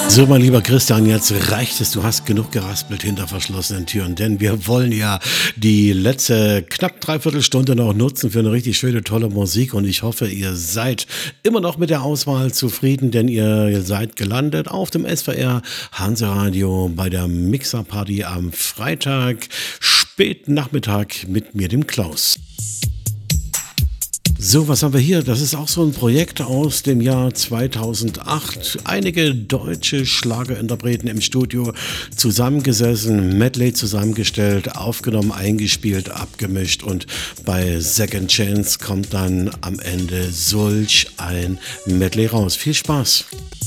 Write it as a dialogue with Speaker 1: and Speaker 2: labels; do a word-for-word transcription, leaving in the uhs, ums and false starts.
Speaker 1: So, mein lieber Christian, jetzt reicht es. Du hast genug geraspelt hinter verschlossenen Türen, denn wir wollen ja die letzte knapp Dreiviertelstunde noch nutzen für eine richtig schöne, tolle Musik. Und ich hoffe, ihr seid immer noch mit der Auswahl zufrieden, denn ihr, ihr seid gelandet auf dem S V R Hanseradio bei der Mixerparty am Freitag, späten Nachmittag mit mir, dem Klaus. So, was haben wir hier? Das ist auch so ein Projekt aus dem Jahr zweitausendacht. Einige deutsche Schlagerinterpreten im Studio zusammengesessen, Medley zusammengestellt, aufgenommen, eingespielt, abgemischt und bei Second Chance kommt dann am Ende solch ein Medley raus. Viel Spaß!